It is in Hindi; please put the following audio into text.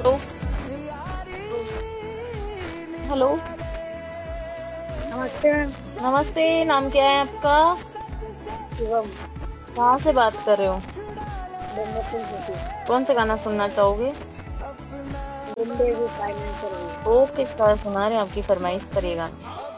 हेलो। हेलो। नमस्ते मैम। नमस्ते, नाम क्या है आपका? शिवम। कहाँ से बात कर रहे हो? डोंगरपुर सिटी। कौन सा गाना सुनना चाहोगे? जिंदगी फाइनेंशियल। ओके सर, सुना रहे हैं, आपकी फरमाइश करिएगा।